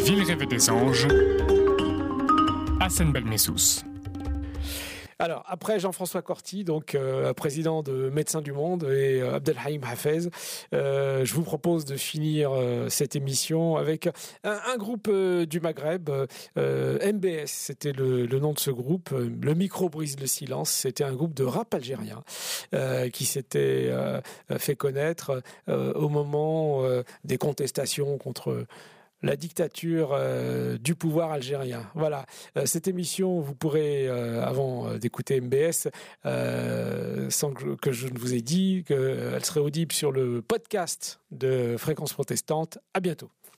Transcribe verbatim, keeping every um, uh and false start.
ville rêvée des anges, Hassan Belmessous. Alors, après Jean-François Corti, donc euh, président de Médecins du Monde, et euh, Abdelhaim Hafez, euh, je vous propose de finir euh, cette émission avec un, un groupe euh, du Maghreb, euh, M B S, c'était le, le nom de ce groupe. Le micro brise le silence, c'était un groupe de rap algérien euh, qui s'était euh, fait connaître euh, au moment euh, des contestations contre la dictature euh, du pouvoir algérien. Voilà. Euh, cette émission, vous pourrez, euh, avant euh, d'écouter M B S, euh, sans que, que je ne vous ai dit, qu'elle serait audible sur le podcast de Fréquence Protestante. À bientôt.